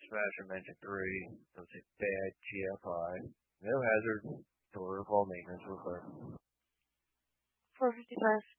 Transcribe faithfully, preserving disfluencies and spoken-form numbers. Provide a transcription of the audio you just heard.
Smasher Mention three. Those hit bad G F I. No hazard. Door of all maintenance required. four fifty-five.